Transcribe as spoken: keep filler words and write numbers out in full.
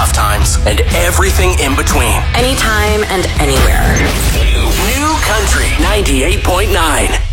tough times, and everything in between. Anytime and anywhere. New Country ninety-eight point nine.